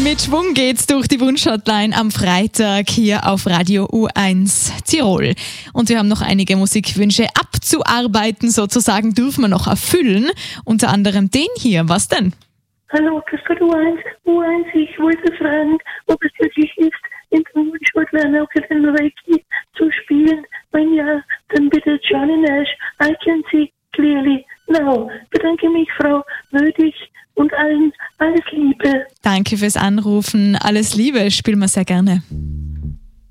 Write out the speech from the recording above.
Mit Schwung geht's durch die Wunschhotline am Freitag hier auf Radio U1 Tirol. Und wir haben noch einige Musikwünsche abzuarbeiten, sozusagen dürfen wir noch erfüllen. Unter anderem den hier. Was denn? Hallo, grüß Gott, U1. Ich wollte fragen, ob es möglich ist, in der Wunschhotline auch den Reiki zu spielen. Wenn ja, dann bitte Johnny Nash, I Can See Clearly Now. Bedanke mich, Frau Wödig, und allen alles Liebe. Danke fürs Anrufen. Alles Liebe, spielen wir sehr gerne.